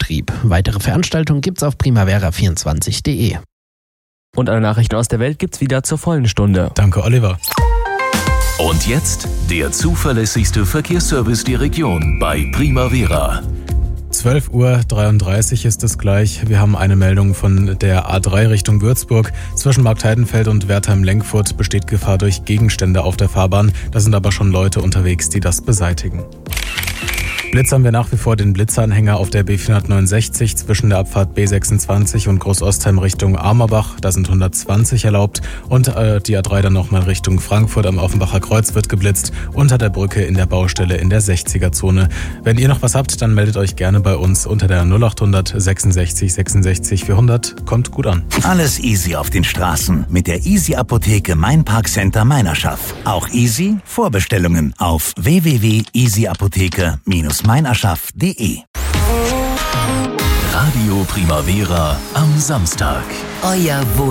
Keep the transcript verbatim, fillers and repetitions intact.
Betrieb. Weitere Veranstaltungen gibt's auf primavera vierundzwanzig punkt de. Und alle Nachrichten aus der Welt gibt's wieder zur vollen Stunde. Danke, Oliver. Und jetzt der zuverlässigste Verkehrsservice der Region bei Primavera. zwölf Uhr dreiunddreißig ist es gleich. Wir haben eine Meldung von der A drei Richtung Würzburg. Zwischen Marktheidenfeld und Wertheim-Lenkfurt besteht Gefahr durch Gegenstände auf der Fahrbahn. Da sind aber schon Leute unterwegs, die das beseitigen. Blitz haben wir nach wie vor den Blitzanhänger auf der B vierhundertneunundsechzig zwischen der Abfahrt B sechsundzwanzig und Großostheim Richtung Amerbach. Da sind hundertzwanzig erlaubt. Und äh, die A drei dann nochmal Richtung Frankfurt am Offenbacher Kreuz wird geblitzt. Unter der Brücke in der Baustelle in der sechziger-Zone. Wenn ihr noch was habt, dann meldet euch gerne bei uns unter der null achthundert sechsundsechzig sechsundsechzig vierhundert. Kommt gut an. Alles easy auf den Straßen mit der Easy Apotheke Main Park Center Meinerschaft. Auch easy Vorbestellungen auf w w w punkt easy apotheke Bindestrich meinerschaft punkt de. Radio Primavera am Samstag. Euer Wohl.